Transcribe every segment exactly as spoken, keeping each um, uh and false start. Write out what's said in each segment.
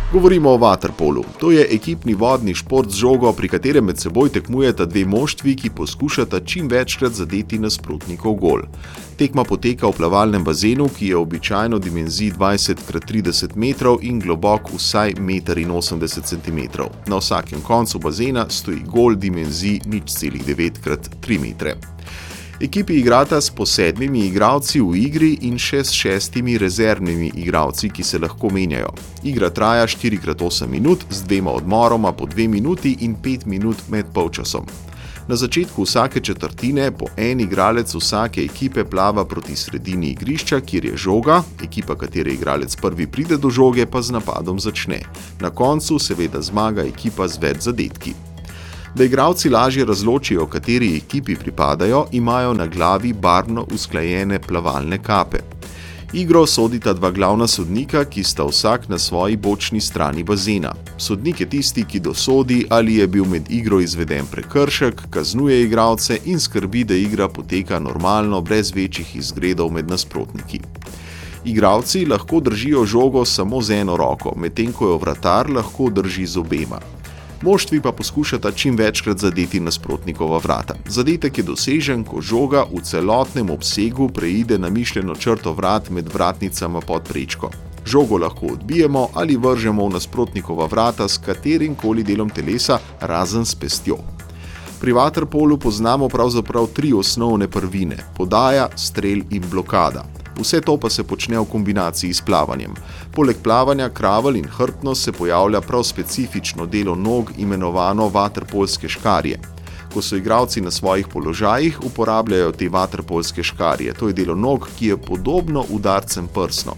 Govorimo o vaterpolu. To je ekipni vodni šport z žogo, pri katerem med seboj tekmujeta dve moštvi, ki poskušata čim večkrat zadeti nasprotnikov gol. Tekma poteka v plavalnem bazenu, ki je običajno dimenzij dvajset krat trideset metrov in globok vsaj meter in osemdeset centimetrov. Na vsakem koncu bazena stoji gol dimenzij nič celih devet krat tri metre. Ekipi igrata s po sedmimi igralci v igri in še s šestimi rezervnimi igralci, ki se lahko menjajo. Igra traja štiri krat osem minut z dvema odmoroma po dve minuti in pet minut med polčasom. Na začetku vsake četrtine po en igralec vsake ekipe plava proti sredini igrišča, kjer je žoga, ekipa, katere igralec prvi pride do žoge, pa z napadom začne. Na koncu seveda zmaga ekipa z več zadetki. Da igralci lažje razločijo, kateri ekipi pripadajo, imajo na glavi barvno usklajene plavalne kape. Igro sodita dva glavna sodnika, ki sta vsak na svoji bočni strani bazena. Sodnik je tisti, ki dosodi, ali je bil med igro izveden prekršek, kaznuje igralce in skrbi, da igra poteka normalno, brez večjih izgredov med nasprotniki. Igralci lahko držijo žogo samo z eno roko, medtem ko jo vratar lahko drži z obema. Moštvi pa poskušata čim večkrat zadeti nasprotnikova vrata. Zadetek je dosežen, ko žoga v celotnem obsegu preide na mišljeno črto vrat med vratnicama pod prečko. Žogo lahko odbijemo ali vržemo v nasprotnikova vrata s katerim koli delom telesa, razen s pestjo. Pri vaterpolu poznamo pravzaprav tri osnovne prvine: podaja, strel in blokada. Vse to pa se počne v kombinaciji s plavanjem. Poleg plavanja, kravelj in hrbtnost se pojavlja prav specifično delo nog, imenovano vaterpolske škarje. Ko so igralci na svojih položajih, uporabljajo te vaterpolske škarje. To je delo nog, ki je podobno udarcem prsno.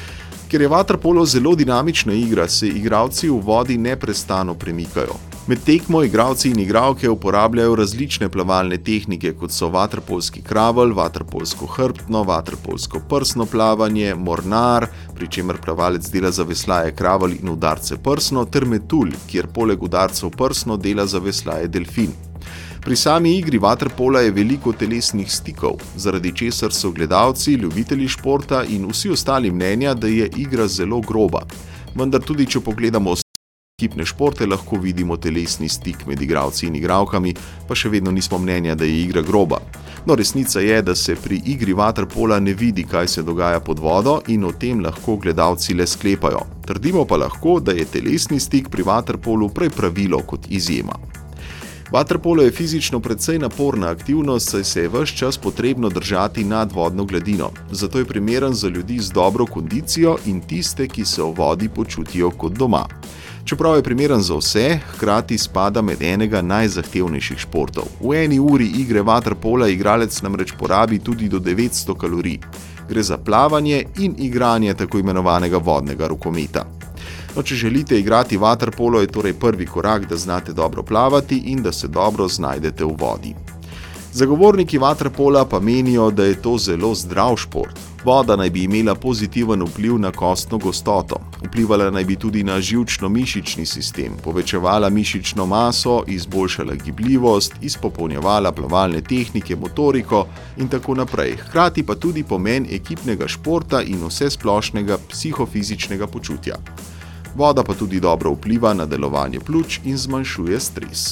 Ker je vaterpolo zelo dinamična igra, se igralci v vodi neprestano premikajo. Med tekmo igralci in igralke uporabljajo različne plavalne tehnike, kot so vaterpolski kravelj, vaterpolsko hrbtno, vaterpolsko prsno plavanje, mornar, pri čemer plavalec dela za veslaje kravelj in udarce prsno, ter metulj, kjer poleg udarcev prsno dela za veslaje delfin. Pri sami igri vaterpola je veliko telesnih stikov, zaradi česar so gledalci, ljubitelji športa in vsi ostali mnenja, da je igra zelo groba. Vendar tudi, če pogledamo ekipne športe, lahko vidimo telesni stik med igralci in igralkami, pa še vedno nismo mnenja, da je igra groba. No, resnica je, da se pri igri vaterpola ne vidi, kaj se dogaja pod vodo in o tem lahko gledalci le sklepajo. Trdimo pa lahko, da je telesni stik pri vaterpolu prej pravilo kot izjema. Vaterpolo je fizično precej naporna aktivnost, saj se je ves čas potrebno držati nad vodno gladino. Zato je primeren za ljudi z dobro kondicijo in tiste, ki se v vodi počutijo kot doma. Čeprav je primeren za vse, hkrati spada med enega najzahtevnejših športov. V eni uri igre vaterpola igralec namreč porabi tudi do devetsto kalorij. Gre za plavanje in igranje tako imenovanega vodnega rokometa. No, če želite igrati vaterpolo, je torej prvi korak, da znate dobro plavati in da se dobro znajdete v vodi. Zagovorniki vaterpola pa menijo, da je to zelo zdrav šport. Voda naj bi imela pozitiven vpliv na kostno gostoto. Vplivala naj bi tudi na živčno-mišični sistem, povečevala mišično maso, izboljšala gibljivost, izpopolnjevala plavalne tehnike, motoriko in tako naprej. Hkrati pa tudi pomen ekipnega športa in vsesplošnega psihofizičnega počutja. Voda pa tudi dobro vpliva na delovanje pljuč in zmanjšuje stres.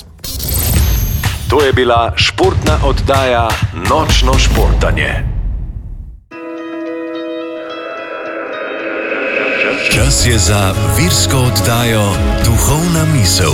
To je bila športna oddaja Nočno športanje. Čas je za virsko oddajo Duhovna misel.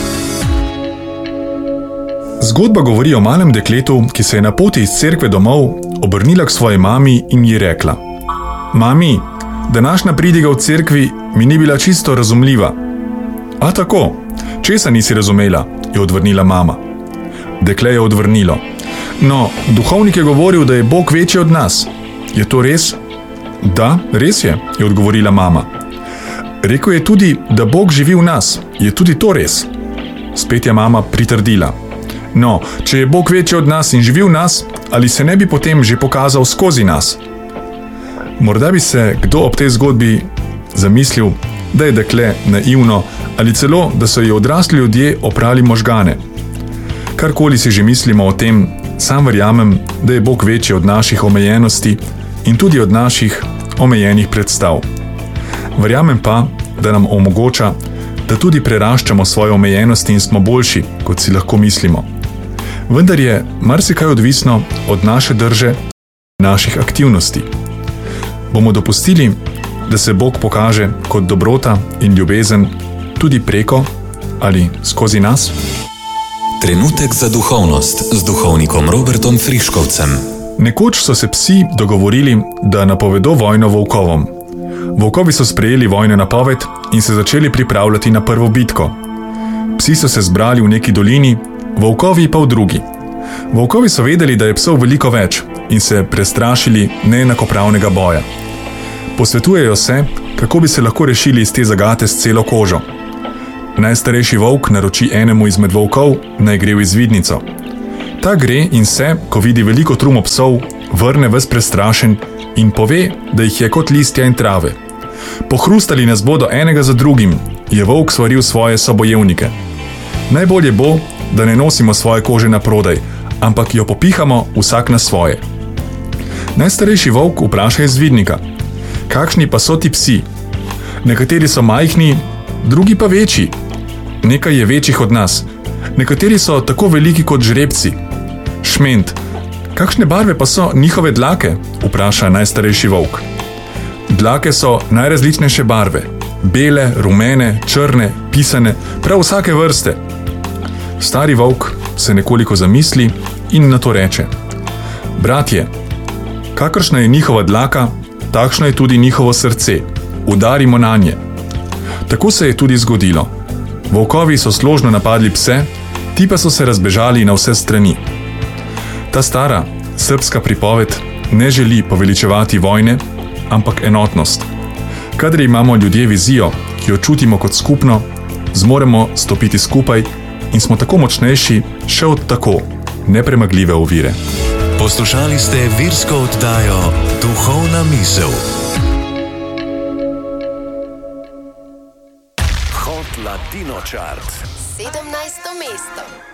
Zgodba govori o malem dekletu, ki se je na poti iz cerkve domov obrnila k svoji mami in ji rekla: Mami, današnja pridiga v cerkvi mi ni bila čisto razumljiva. A tako, česa nisi razumela, je odvrnila mama. Dekle je odvrnilo: No, duhovnik je govoril, da je Bog večji od nas. Je to res? Da, res je, je odgovorila mama. Rekel je tudi, da Bog živi v nas. Je tudi to res? Spet je mama pritrdila. No, če je Bog večji od nas in živi v nas, ali se ne bi potem že pokazal skozi nas? Morda bi se kdo ob tej zgodbi zamislil, da je dekle naivno ali celo, da so ji odrasli ljudje oprali možgane. Karkoli si že mislimo o tem, sam verjamem, da je Bog večji od naših omejenosti in tudi od naših omejenih predstav. Verjamem pa, da nam omogoča, da tudi preraščamo svoje omejenosti in smo boljši, kot si lahko mislimo. Vendar je marsikaj odvisno od naše drže in naših aktivnosti. Bomo dopustili, da se Bog pokaže kot dobrota in ljubezen tudi preko ali skozi nas? Trenutek za duhovnost z duhovnikom Robertom Friškovcem. Nekoč so se psi dogovorili, da napovedo vojno volkovom. Volkovi so sprejeli vojno napoved in se začeli pripravljati na prvo bitko. Psi so se zbrali v neki dolini, volkovi pa v drugi. Volkovi so vedeli, da je psov veliko več in se prestrašili neenakopravnega boja. Posvetujejo se, kako bi se lahko rešili iz te zagate s celo kožo. Najstarejši volk naroči enemu izmed volkov, naj gre v izvidnico. Ta gre in se, ko vidi veliko trumo psov, vrne ves prestrašen in pove, da jih je kot listja in trave. Pohrustali nas bodo enega za drugim, je volk svaril svoje sobojevnike. Najbolje bo, da ne nosimo svoje kože na prodaj, ampak jo popihamo vsak na svoje. Najstarejši volk vpraša izvidnika: kakšni pa so ti psi? Nekateri so majhni, drugi pa večji. Nekaj je večjih od nas. Nekateri so tako veliki kot žrebci. Šment, kakšne barve pa so njihove dlake? Vpraša najstarejši volk. Dlake so najrazličnejše barve. Bele, rumene, črne, pisane, prav vsake vrste. Stari volk se nekoliko zamisli in nato reče: bratje, kakršna je njihova dlaka, takšno je tudi njihovo srce. Udarimo nanje. Tako se je tudi zgodilo. Volkovi so složno napadli pse, ti pa so se razbežali na vse strani. Ta stara srbska pripoved ne želi poveličevati vojne, ampak enotnost. Kadar imamo ljudje vizijo, ki jo čutimo kot skupno, zmoremo stopiti skupaj in smo tako močnejši še od tako nepremagljive ovire. Poslušali ste virsko oddajo Duhovna misel. Hot Latino Chart. sedemnajsto mesto.